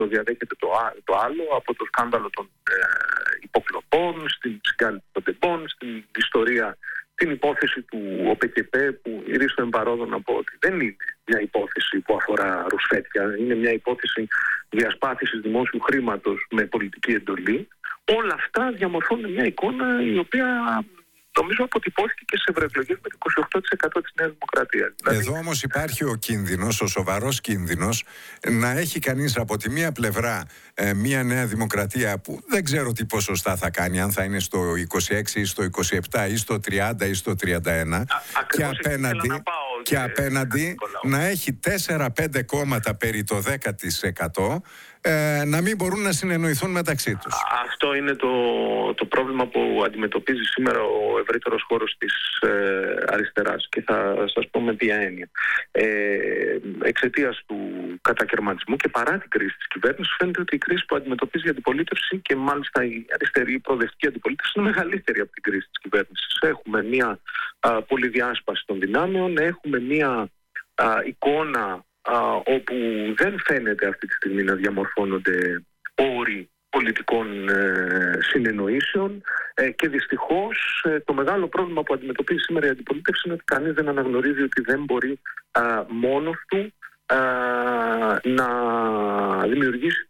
το διαδέχεται το άλλο, από το σκάνδαλο των υποκλοπών, στην συγκάλυψη των τεμπών, στην ιστορία, την υπόθεση του ΟΠΕΚΕΠΕ, που ηρίστο εμπαρόδο να πω ότι δεν είναι μια υπόθεση που αφορά ρουσφέτια, είναι μια υπόθεση διασπάθησης δημόσιου χρήματος με πολιτική εντολή. Όλα αυτά διαμορφώνουν μια εικόνα η οποία νομίζω αποτυπώθηκε και σε ευρωεκλογές με το 28% της Νέας Δημοκρατίας. Εδώ όμως υπάρχει ο κίνδυνος, ο σοβαρός κίνδυνος, να έχει κανείς από τη μία πλευρά μια Νέα Δημοκρατία που δεν ξέρω τι ποσοστά θα κάνει, αν θα είναι στο 26 ή στο 27 ή στο 30 ή στο 31, και απέναντι να έχει 4-5 κόμματα περί το 10%, να μην μπορούν να συνεννοηθούν μεταξύ τους. Αυτό είναι το πρόβλημα που αντιμετωπίζει σήμερα ο ευρύτερος χώρος της αριστεράς, και θα σας πω με ποια έννοια. Εξαιτίας του κατακερματισμού και παρά την κρίση της κυβέρνησης, φαίνεται ότι η κρίση που αντιμετωπίζει η αντιπολίτευση, και μάλιστα η αριστερή προοδευτική αντιπολίτευση, είναι μεγαλύτερη από την κρίση της κυβέρνησης. Έχουμε μια πολυδιάσπαση των δυνάμεων, έχουμε μια εικόνα όπου δεν φαίνεται αυτή τη στιγμή να διαμορφώνονται όροι πολιτικών συνεννοήσεων, και δυστυχώς το μεγάλο πρόβλημα που αντιμετωπίζει σήμερα η αντιπολίτευση είναι ότι κανείς δεν αναγνωρίζει ότι δεν μπορεί μόνος του να δημιουργήσει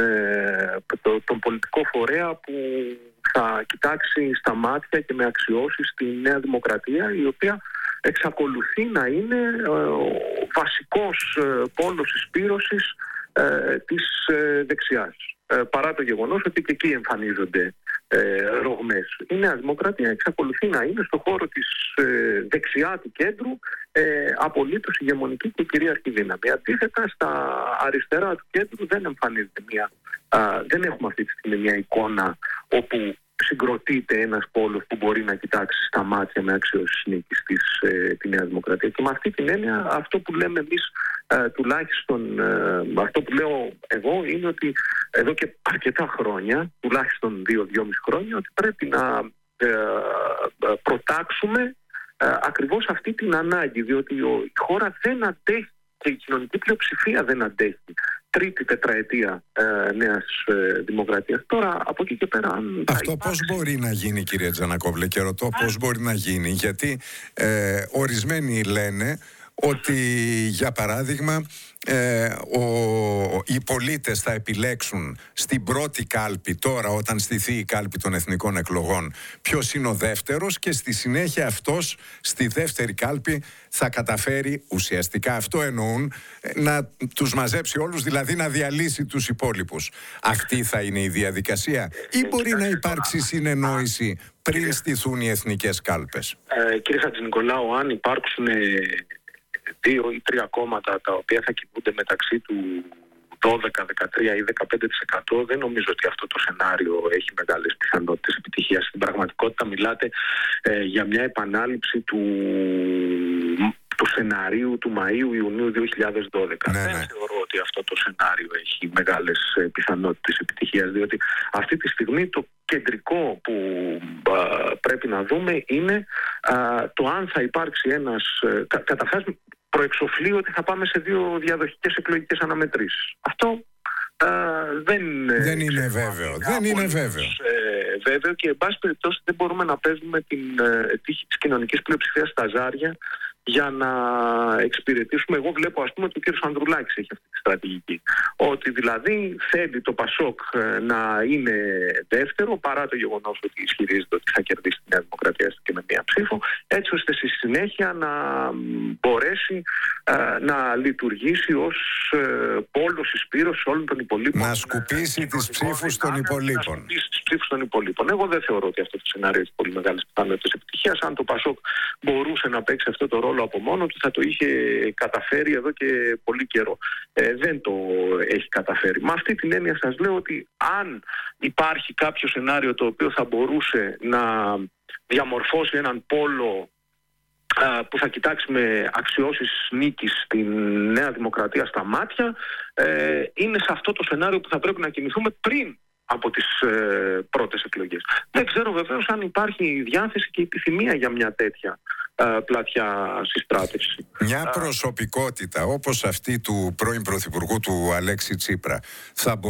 τον πολιτικό φορέα που θα κοιτάξει στα μάτια και με αξιώσεις τη Νέα Δημοκρατία, η οποία εξακολουθεί να είναι ο βασικός πόλος συσπήρωσης της δεξιάς. Παρά το γεγονός ότι και εκεί εμφανίζονται ρογμές. Η Νέα Δημοκρατία εξακολουθεί να είναι στον χώρο της δεξιά του κέντρου απολύτως ηγεμονική και κυρίαρχη δύναμη. Αντίθετα, στα αριστερά του κέντρου δεν εμφανίζεται δεν έχουμε αυτή τη στιγμή μια εικόνα όπου συγκροτείται ένας πόλος που μπορεί να κοιτάξει στα μάτια με αξιώσεις νίκης τη Νέα Δημοκρατία. Και με αυτή την έννοια, αυτό που λέμε εμείς, τουλάχιστον αυτό που λέω εγώ, είναι ότι εδώ και αρκετά χρόνια, τουλάχιστον 2-2,5 χρόνια, ότι πρέπει να προτάξουμε ακριβώς αυτή την ανάγκη, διότι η χώρα δεν αντέχει και η κοινωνική πλειοψηφία δεν αντέχει τρίτη τετραετία Νέας Δημοκρατίας. Τώρα, από εκεί και πέρα... Αυτό πώς μπορεί να γίνει, κύριε Τζανακόβλε, και ρωτώ πώς μπορεί να γίνει, γιατί ορισμένοι λένε ότι, για παράδειγμα, οι πολίτες θα επιλέξουν στην πρώτη κάλπη, τώρα όταν στηθεί η κάλπη των εθνικών εκλογών, ποιος είναι ο δεύτερος, και στη συνέχεια αυτός στη δεύτερη κάλπη θα καταφέρει, ουσιαστικά αυτό εννοούν, να τους μαζέψει όλους, δηλαδή να διαλύσει τους υπόλοιπους. Αυτή θα είναι η διαδικασία, ή μπορεί να υπάρξει συνεννόηση πριν στηθούν οι εθνικές κάλπες? Κύριε Χατζηνικολάου, αν υπάρξουν 2 ή 3 κόμματα τα οποία θα κινούνται μεταξύ του 12, 13 ή 15%, δεν νομίζω ότι αυτό το σενάριο έχει μεγάλες πιθανότητες επιτυχίας. Στην πραγματικότητα μιλάτε για μια επανάληψη του σεναρίου του Μαΐου-Ιουνίου 2012. Δεν θεωρώ ότι αυτό το σενάριο έχει μεγάλες πιθανότητες επιτυχίας, διότι αυτή τη στιγμή το κεντρικό που πρέπει να δούμε είναι το αν θα υπάρξει ένας... Καταρχάς, προεξοφλεί ότι θα πάμε σε 2 διαδοχικές εκλογικές αναμετρήσεις. Αυτό δεν είναι βέβαιο. Δεν είναι βέβαιο. Βέβαιο, και εν πάση περιπτώσει δεν μπορούμε να παίζουμε την τύχη της κοινωνικής πλειοψηφίας στα ζάρια για να εξυπηρετήσουμε. Εγώ βλέπω, ας πούμε, ότι ο κ. Ανδρουλάκης έχει αυτή τη στρατηγική. Ότι δηλαδή θέλει το Πασόκ να είναι δεύτερο, παρά το γεγονός ότι ισχυρίζεται ότι θα κερδίσει τη Νέα Δημοκρατία και με μία ψήφο, έτσι ώστε στη συνέχεια να μπορέσει να λειτουργήσει ως πόλος συσπήρωσης όλων των υπολείπων. Να σκουπίσει τις ψήφους των υπολείπων. Να σκουπίσει τις ψήφους των υπολείπων. Εγώ δεν θεωρώ ότι αυτό το σενάριο έχει πολύ μεγάλες πιθανότητες επιτυχίας. Αν το Πασόκ μπορούσε να παίξει αυτό το ρόλο από μόνο του, θα το είχε καταφέρει εδώ και πολύ καιρό. Δεν το έχει καταφέρει. Με αυτή την έννοια σας λέω ότι αν υπάρχει κάποιο σενάριο το οποίο θα μπορούσε να διαμορφώσει έναν πόλο που θα κοιτάξει με αξιώσεις νίκης την Νέα Δημοκρατία στα μάτια, είναι σε αυτό το σενάριο που θα πρέπει να κινηθούμε πριν από τις πρώτες εκλογές. Δεν ξέρω βεβαίως αν υπάρχει διάθεση και επιθυμία για μια τέτοια πλατιά συστράτευση. Μια προσωπικότητα όπως αυτή του πρώην Πρωθυπουργού του Αλέξη Τσίπρα θα